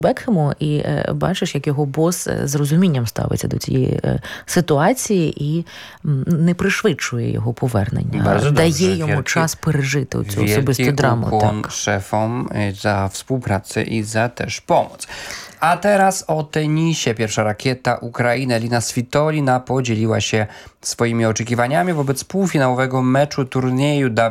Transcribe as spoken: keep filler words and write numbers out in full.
Бекхему, і е, бачиш, як його бос з розумінням ставиться до цієї е, ситуації і м, не пришвидшує його повернення, Bardzo дає dobrze. йому Wielki- час пережити цю особисту Wielki драму. ukłon Так. szefom y, za współpracę i za też pomoc. A teraz o tenisie. Pierwsza rakieta Ukrainy, Elina Svitolina, podzieliła się swoimi oczekiwaniami wobec półfinałowego meczu turnieju